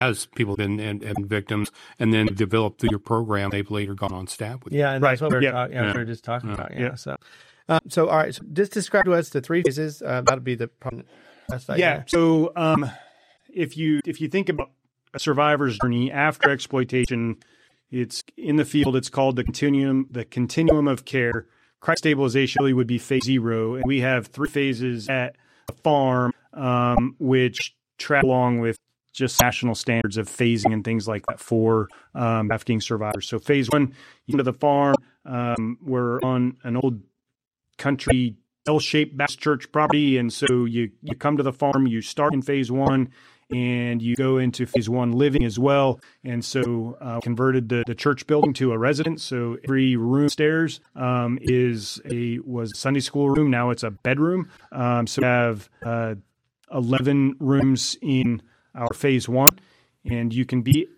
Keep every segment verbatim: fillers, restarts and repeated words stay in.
has people been and, and victims, and then developed through your program. They've later gone on staff with you. Yeah, and that's Right. what we were, Yeah. talk, yeah, Yeah. we were just talking Yeah. about. Yeah. Yeah. So, um, so all right. So just describe to us the three phases. Uh, that'll be the probably best idea. Yeah. So um, if you if you think about a survivor's journey after exploitation, it's in the field. It's called the continuum. The continuum of care. Crisis stabilization really would be phase zero, and we have three phases at the farm, um, which track along with just national standards of phasing and things like that for um, trafficking survivors. So phase one, you go to the farm. Um, we're on an old country L-shaped Baptist church property, and so you you come to the farm. You start in phase one, and you go into phase one living as well. And so uh, converted the, the church building to a residence. So every room upstairs um, is a was a Sunday school room. Now it's a bedroom. Um, so we have uh, eleven rooms in our phase one, and you can be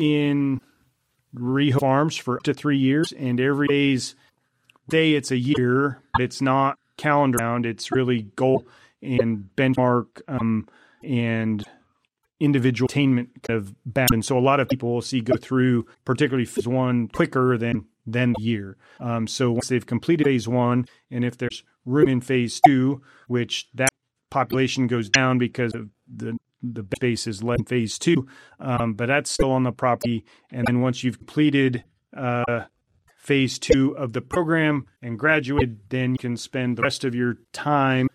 in Rehoboth Farms for up to three years. And every day's day, it's a year, but it's not calendar round. It's really goal and benchmark um, and individual attainment kind of bound. And so a lot of people will see go through particularly phase one quicker than than the year. Um, so once they've completed phase one, and if there's room in phase two, which that population goes down because of the the base is less in phase two, um, but that's still on the property. And then once you've completed uh, phase two of the program and graduated, then you can spend the rest of your time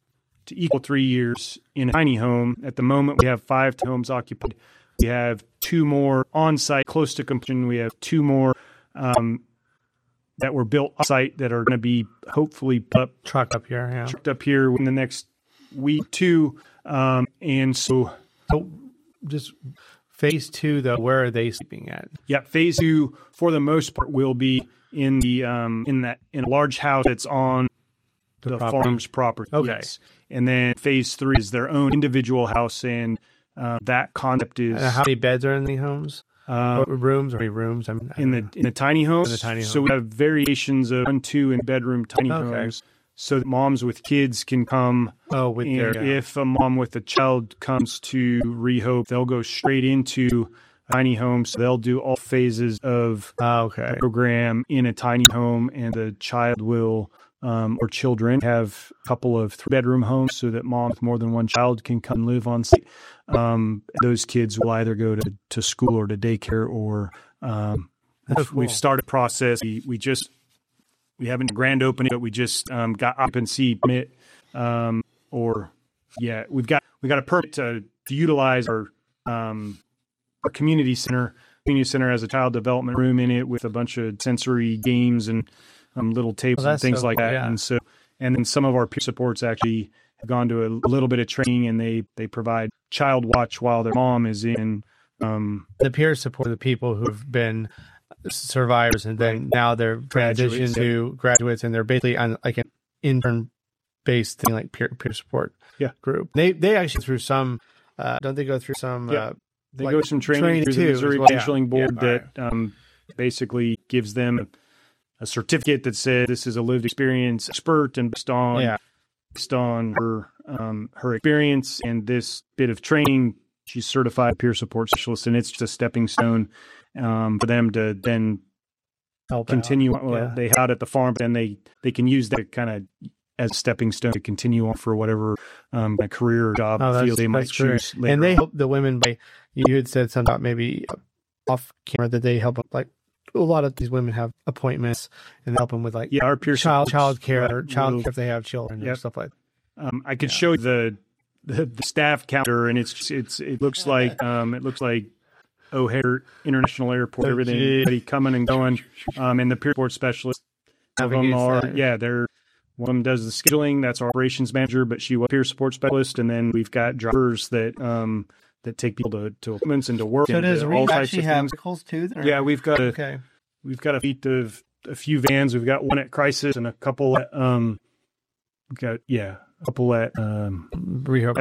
to equal three years in a tiny home. At the moment, we have five homes occupied. We have two more on site close to completion. We have two more um, that were built on site that are going to be hopefully up, Truck up here. Yeah. trucked up here in the next week, two. Um, and so, So just phase two, though, where are they sleeping at? yeah, phase two for the most part will be in the um, in that in a large house that's on the, the property. farm's property. Okay. Yes. And then phase three is their own individual house, and uh, that concept is And how many beds are in the homes? uh, Or rooms? Or how many rooms? I mean, I in don't the know. in the tiny homes. In the tiny So home. we have variations of one, two, and bedroom tiny Okay. homes, so that moms with kids can come. Oh, with And their yeah. if a mom with a child comes to Rehoboth, they'll go straight into a tiny home. So they'll do all phases of Oh, okay. the program in a tiny home, and the child will um, or children have a couple of three bedroom homes so that mom with more than one child can come live on site. Um, those kids will either go to, to school or to daycare, or um, That's we've cool. started a process. We, we just we haven't grand opening, but we just um, got occupancy permit, um, or yeah, we've got we got a permit to, to utilize our um, our community center. Community center has a child development room in it with a bunch of sensory games and um, little tables Oh, and that's things so like cool, that. yeah. And so, and then some of our peer supports actually have gone to a little bit of training, and they they provide child watch while their mom is in. Um, The peer support of the people who've been survivors, and then now they're transitioned Graduates, to graduates, and they're basically on like an intern based thing, like peer peer support Yeah. group. They they actually through some uh, don't they go through some Yeah. uh, They like go some training, training through too, the as Missouri well. Credentialing Yeah. Board Yeah, that um, basically gives them a, a certificate that says this is a lived experience expert, and based on Yeah. based on her um, her experience and this bit of training, she's certified peer support specialist, and it's just a stepping stone um, for them to then help continue. out. Well, Yeah. they had at the farm, but then they they can use that kind of as a stepping stone to continue on for whatever um, a career or job Oh, that's, field they might that's great. choose later And they on. help the women by, you had said something about maybe off camera that they help, like a lot of these women have appointments and help them with like Yeah, our peer child, supports, child care right, or child will- care if they have children Yep. and stuff like that. Um, I could Yeah. show you the, the the staff calendar, and it's it's it looks like um, it looks like O'Hare International Airport. Oh, Everything, gee. everybody coming and going. Um, and the peer support specialist, one of them Navigates are that. yeah, they're one of them does the scheduling. That's our operations manager, but she was a peer support specialist. And then we've got drivers that um that take people to to appointments and to work. So and does to all Reed types actually of have things. vehicles too? Or? Yeah, we've got a Okay. we've got a fleet of a few vans. We've got one at Crisis and a couple at um. We've got yeah, a couple at um. Rehoboth.